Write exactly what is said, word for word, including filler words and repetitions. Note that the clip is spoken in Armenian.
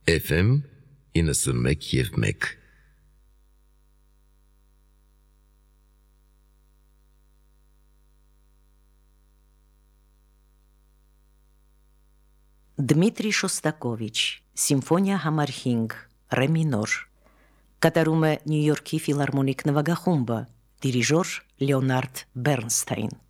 Էֆ էմ իննսունմեկ և մեկ Դմիտրի Շոստակովիչ, Սիմֆոնիա համար հինգ, ռե մինոր, կատարում է Նյու Յորքի ֆիլհարմոնիկ նվագախումբը, դիրիժոր Լեոնարդ Բեռնստայն։